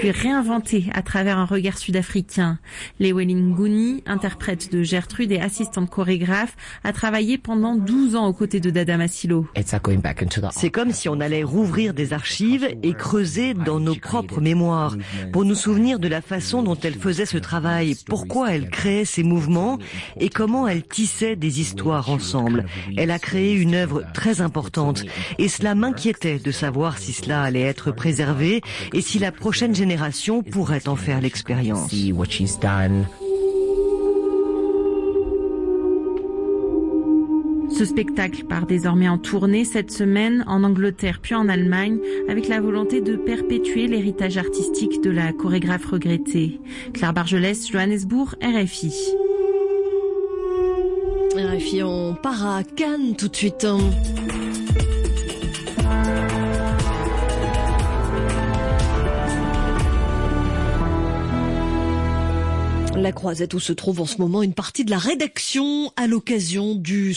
puis réinventée à travers un regard sud-africain. Llewellyn Gooney, interprète de Gertrude et assistante chorégraphe, a travaillé pendant 12 ans aux côtés de Dada Masilo. C'est comme si on allait rouvrir des archives et creuser dans nos propres mémoires pour nous souvenir de la façon dont elle faisait ce travail, pourquoi elle créait ces mouvements et comment elle tissait des histoires ensemble. Elle a créé une œuvre très importante et cela m'inquiétait de savoir si cela allait être préservé et si la prochaine génération pourrait en faire l'expérience. Ce spectacle part désormais en tournée cette semaine en Angleterre puis en Allemagne avec la volonté de perpétuer l'héritage artistique de la chorégraphe regrettée. Claire Bargelès, Johannesburg, RFI. RFI, on part à Cannes tout de suite. La Croisette où se trouve en ce moment une partie de la rédaction à l'occasion du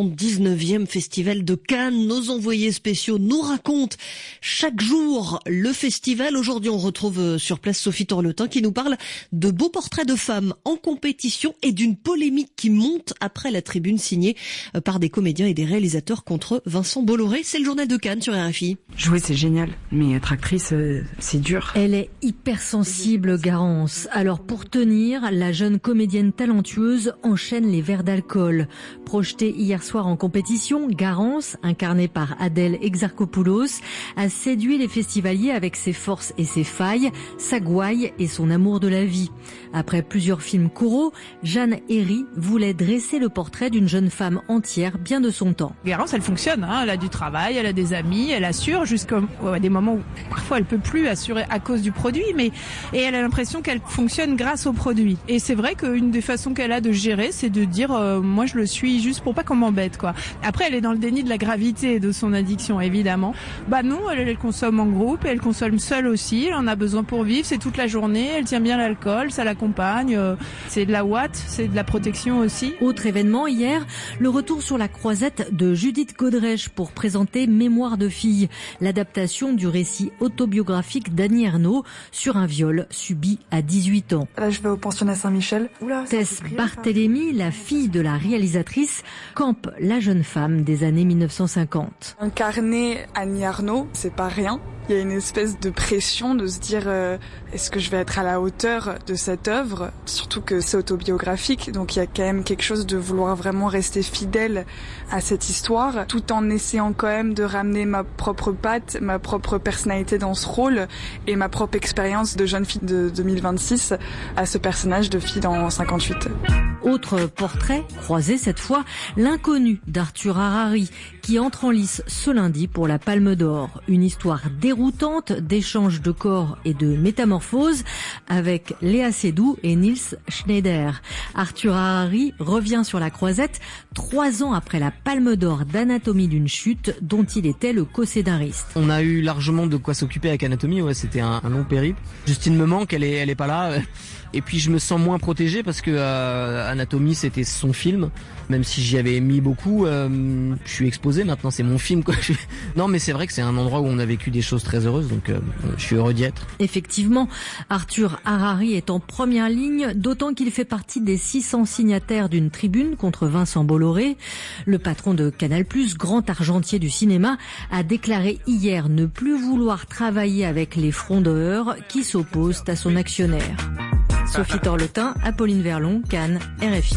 79e Festival de Cannes. Nos envoyés spéciaux nous racontent chaque jour le festival. Aujourd'hui, on retrouve sur place Sophie Torletin qui nous parle de beaux portraits de femmes en compétition et d'une polémique qui monte après la tribune signée par des comédiens et des réalisateurs contre Vincent Bolloré. C'est le journal de Cannes sur RFI. Jouer, c'est génial, mais être actrice, c'est dur. Elle est hypersensible, Garance. Alors pour tenir, la jeune comédienne talentueuse enchaîne les verres d'alcool. Projetée hier soir en compétition, Garance, incarnée par Adèle Exarchopoulos, a séduit les festivaliers avec ses forces et ses failles, sa gouaille et son amour de la vie. Après plusieurs films choraux, Jeanne Herry voulait dresser le portrait d'une jeune femme entière bien de son temps. Garance, elle fonctionne, elle a du travail, elle a des amis, elle assure jusqu'à des moments où parfois elle peut plus assurer à cause du produit, et elle a l'impression qu'elle fonctionne grâce au produit. Et c'est vrai qu'une des façons qu'elle a de gérer, c'est de dire moi je le suis juste pour pas qu'on m'embête, quoi. Après, elle est dans le déni de la gravité de son addiction, évidemment. Non, elle consomme en groupe, elle consomme seule aussi, elle en a besoin pour vivre, c'est toute la journée, elle tient bien l'alcool, ça l'accompagne, c'est de la ouate, c'est de la protection aussi. Autre événement hier, le retour sur la Croisette de Judith Godrèche pour présenter Mémoire de fille, l'adaptation du récit autobiographique d'Annie Ernaux sur un viol subi à 18 ans. Là, je vais au pensionnat Saint-Michel. Tess Barthélémy, la fille de la réalisatrice, campe la jeune femme des années 1950. Incarner Annie Ernaux, c'est pas rien. Il y a une espèce de pression de se dire est-ce que je vais être à la hauteur de cette œuvre, surtout que c'est autobiographique, donc il y a quand même quelque chose de vouloir vraiment rester fidèle à cette histoire, tout en essayant quand même de ramener ma propre patte, ma propre personnalité dans ce rôle et ma propre expérience de jeune fille de 2026 à ce personnage de fille dans 58. Autre portrait, croisé cette fois, l'inconnu d'Arthur Harari, qui entre en lice ce lundi pour la Palme d'Or. Une histoire déroutante d'échange de corps et de métamorphose avec Léa Seydoux et Niels Schneider. Arthur Harari revient sur la Croisette 3 ans après la Palme d'Or d'Anatomie d'une chute dont il était le co-scénariste. On a eu largement de quoi s'occuper avec Anatomie, c'était un long périple. Justine me manque, elle est pas là. Et puis je me sens moins protégé parce que Anatomie c'était son film, même si j'y avais mis beaucoup, je suis exposé maintenant, c'est mon film quoi. Non mais c'est vrai que c'est un endroit où on a vécu des choses très heureuses, donc je suis heureux d'y être. Effectivement, Arthur Harari est en première ligne, d'autant qu'il fait partie des 600 signataires d'une tribune contre Vincent Bolloré. Le patron de Canal+, grand argentier du cinéma, a déclaré hier ne plus vouloir travailler avec les frondeurs qui s'opposent à son actionnaire. Sophie Torletin, Apolline Verlon, Cannes, RFI.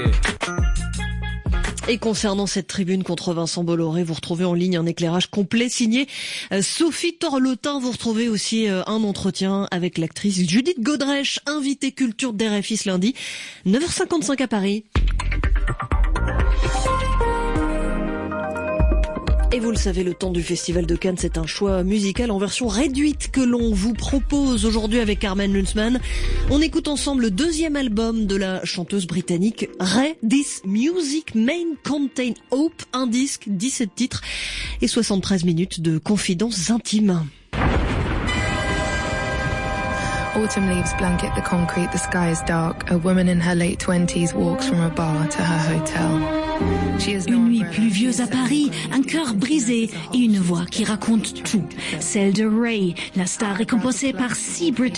Et concernant cette tribune contre Vincent Bolloré, vous retrouvez en ligne un éclairage complet signé Sophie Torletin. Vous retrouvez aussi un entretien avec l'actrice Judith Godrèche, invitée culture d'RFI ce lundi, 9h55 à Paris. Et vous le savez, le temps du Festival de Cannes, c'est un choix musical en version réduite que l'on vous propose aujourd'hui avec Carmen Lunzmann. On écoute ensemble le 2e album de la chanteuse britannique Ray. This Music May Contain Hope, un disque, 17 titres et 73 minutes de confidences intimes. Autumn leaves blanket the concrete, the sky is dark. A woman in her late 20s walks from a bar to her hotel. Une nuit pluvieuse à Paris, un cœur brisé et une voix qui raconte tout. Celle de Ray, la star récompensée par 6 British